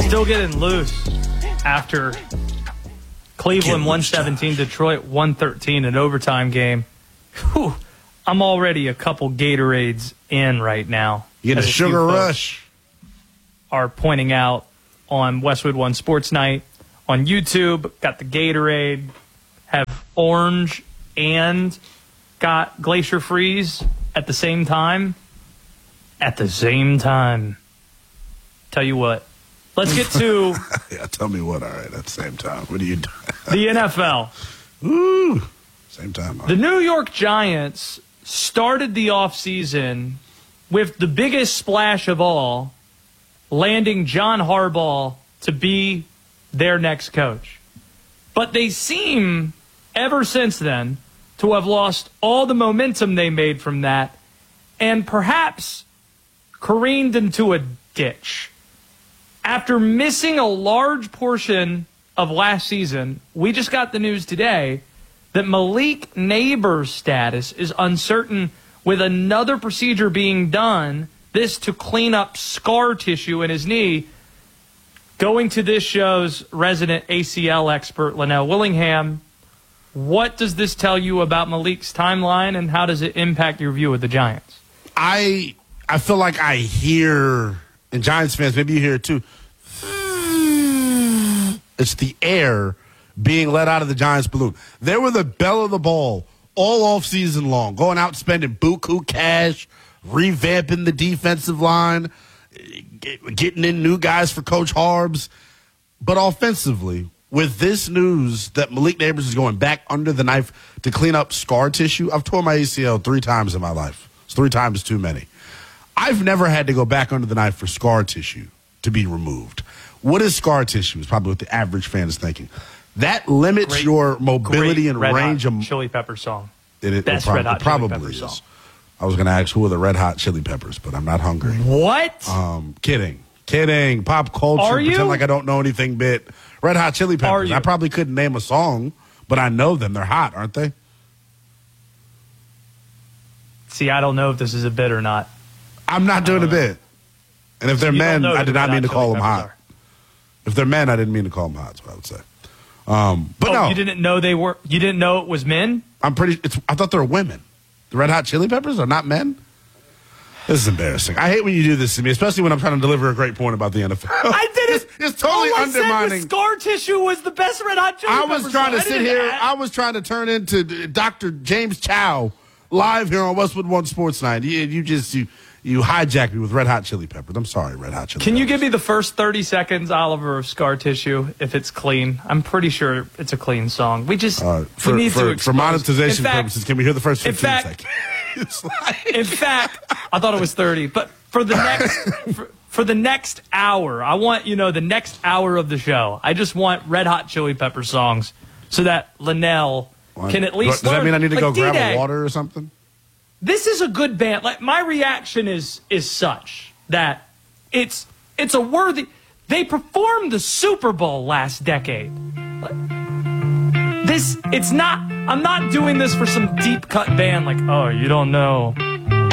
Still getting loose after Cleveland 117, Detroit 113, an overtime game. Whew, I'm already a couple Gatorades in right now. You get a sugar rush. Are pointing out on Westwood One Sports Night on YouTube. Got the Gatorade, have orange, and got Glacier Freeze at the same time. At the same time. Tell you what. Let's get to... Yeah, tell me what, all right, at the same time. What are you doing? The NFL. Ooh, same time. The New York Giants started the offseason with the biggest splash of all, landing John Harbaugh to be their next coach. But they seem, ever since then, to have lost all the momentum they made from that and perhaps careened into a ditch. After missing a large portion of last season, we just got the news today that Malik Nabers' status is uncertain, with another procedure being done, this to clean up scar tissue in his knee. Going to this show's resident ACL expert, Linnell Willingham, what does this tell you about Malik's timeline, and how does it impact your view of the Giants? I feel like I hear, and Giants fans, maybe you hear it too, it's the air being let out of the Giants balloon. They were the belle of the ball all off season long, going out spending buku cash, revamping the defensive line, getting in new guys for Coach Harbs. But offensively, with this news that Malik Nabers is going back under the knife to clean up scar tissue, I've torn my ACL 3 times in my life. It's 3 times too many. I've never had to go back under the knife for scar tissue to be removed. What is scar tissue? Is probably what the average fan is thinking. That limits your mobility and range of Chili Pepper song. Best Red Hot Chili Pepper song. I was going to ask who are the Red Hot Chili Peppers, but I'm not hungry. What? Kidding. Pop culture. Are you? Pretend like I don't know anything. Bit Red Hot Chili Peppers. I probably couldn't name a song, but I know them. They're hot, aren't they? See, I don't know if this is a bit or not. I'm not doing a bit. And if they're men, I did not mean to call them hot. If they're men, I didn't mean to call them hot. That's what I would say. But no, you didn't know they were. You didn't know it was men. I thought they were women. The Red Hot Chili Peppers are not men. This is embarrassing. I hate when you do this to me, especially when I'm trying to deliver a great point about the NFL. I didn't. It's totally undermining. Said scar tissue was the best Red Hot Chili Peppers. I was trying to sit here. I was trying to turn into Dr. James Chow live here on Westwood One Sports Night. You hijacked me with Red Hot Chili Peppers. I'm sorry, Red Hot Chili Peppers. Can you give me the first 30 seconds, Oliver, of scar tissue, if it's clean? I'm pretty sure it's a clean song. We just we need to expose. For monetization purposes, can we hear the first 15 seconds? In fact, I thought it was 30. But for the next for the next hour, I want, the next hour of the show, I just want Red Hot Chili Pepper songs so that Linnell can at least learn. Does that mean I need to go grab D-Day. a water or something? This is a good band. Like, my reaction is such that it's a worthy. They performed the Super Bowl last decade. It's not. I'm not doing this for some deep cut band like, oh, you don't know